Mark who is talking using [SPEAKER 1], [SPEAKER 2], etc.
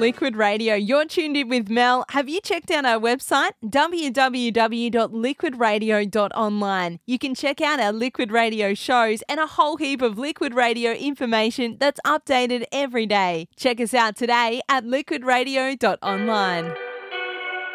[SPEAKER 1] Liquid Radio. You're tuned in with Mel. Have you checked out our website? www.liquidradio.online. You can check out our Liquid Radio shows and a whole heap of Liquid Radio information that's updated every day. Check us out today at liquidradio.online.